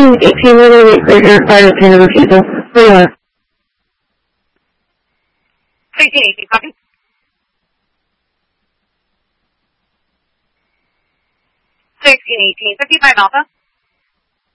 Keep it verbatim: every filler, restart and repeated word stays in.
sixteen eighteen really greater part of ten refusal. Where you are? sixteen eighteen, copy. sixteen eighteen, fifty-five Alpha.